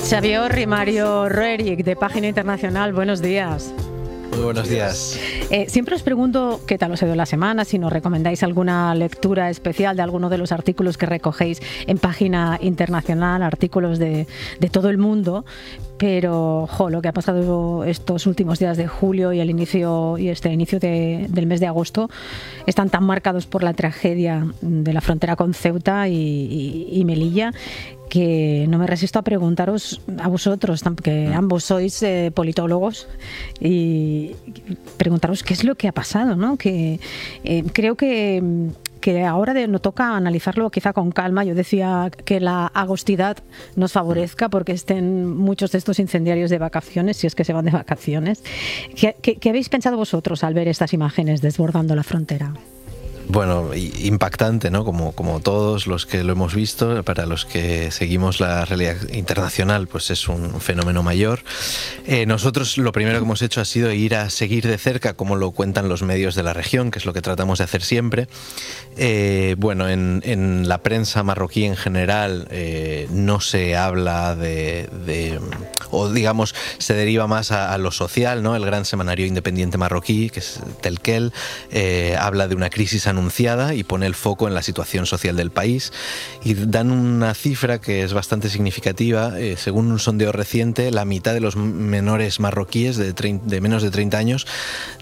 Xavier y Mario Roerich, de Página Internacional, buenos días. Muy buenos días. Siempre os pregunto qué tal os ha ido la semana, si nos recomendáis alguna lectura especial de alguno de los artículos que recogéis en Página Internacional, artículos de todo el mundo, pero lo que ha pasado estos últimos días de julio y este inicio del mes de agosto están tan marcados por la tragedia de la frontera con Ceuta y Melilla, que no me resisto a preguntaros a vosotros, que ambos sois politólogos, y preguntaros qué es lo que ha pasado, ¿no? Creo que ahora nos toca analizarlo quizá con calma. Yo decía que la agostidad nos favorezca porque estén muchos de estos incendiarios de vacaciones, si es que se van de vacaciones. ¿Qué habéis pensado vosotros al ver estas imágenes desbordando la frontera? Bueno, impactante, ¿no? Como todos los que lo hemos visto. Para los que seguimos la realidad internacional, pues es un fenómeno mayor. Nosotros lo primero que hemos hecho ha sido ir a seguir de cerca cómo lo cuentan los medios de la región, que es lo que tratamos de hacer siempre. En la prensa marroquí en general no se habla o digamos, se deriva más a lo social, ¿no? El gran semanario independiente marroquí, que es Telkel, habla de una crisis anunciada y pone el foco en la situación social del país, y dan una cifra que es bastante significativa. Según un sondeo reciente, la mitad de los menores marroquíes de menos de 30 años